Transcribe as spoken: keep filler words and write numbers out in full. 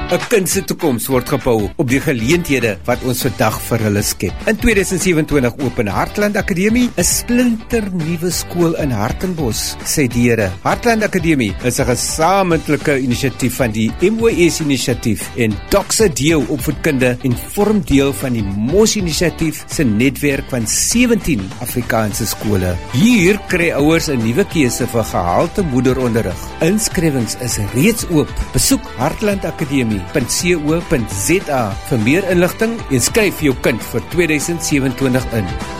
'n kind se toekoms word gebou op die geleenthede wat ons vandag vir hulle skep. In tweeduisend sewentwintig open Hartland Akademie, 'n splinternuwe skool in Hartenbos, sê die Here. Hartland Akademie is 'n gesamentlike inisiatief van die M O S inisiatief en Doxa Deo opvoedkunde en vorm deel van die M O S inisiatief se netwerk van sewentien Afrikaanse skole. Hier kry ouers 'n nuwe keuse vir gehalte moederonderrig. Inskrywings is reeds oop. Besoek hartlandakademie punt co punt za vir meer inligting en skryf jou kind vir tweeduisend sewentwintig in.